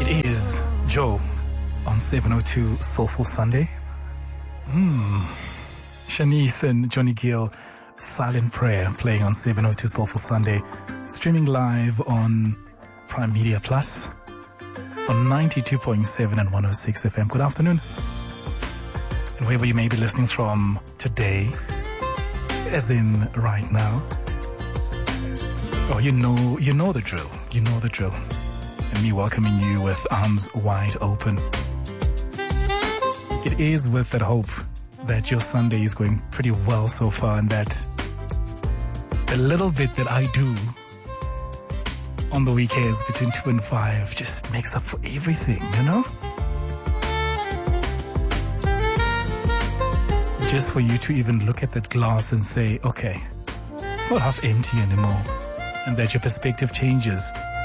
It is Joe on 702 Soulful Sunday. Shanice and Johnny Gill, Silent Prayer, playing on 702 Soulful Sunday, streaming live on Prime Media Plus on 92.7 and 106 FM. Good afternoon. And wherever you may be listening from today, as in right now, you know the drill. You know the drill. And me welcoming you with arms wide open. It is with that hope that your Sunday is going pretty well so far, and that the little bit that I do on the weekends between 2 and 5 just makes up for everything, you know? Just for you to even look at that glass and say, okay, it's not half empty anymore, and that your perspective changes